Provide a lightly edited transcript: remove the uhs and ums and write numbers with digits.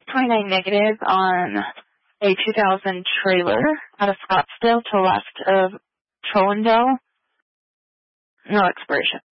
29 negative on a 2000 trailer out of Scottsdale to the left of Trollendale. No expiration.